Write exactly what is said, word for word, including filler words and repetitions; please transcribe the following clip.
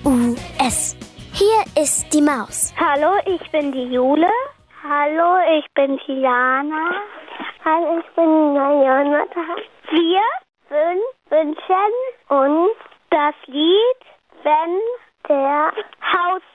U S. Hier ist die Maus. Hallo, ich bin die Jule. Hallo, ich bin die Jana. Hallo, ich bin die Jonathan. Wir wünschen uns das Lied, wenn der Haus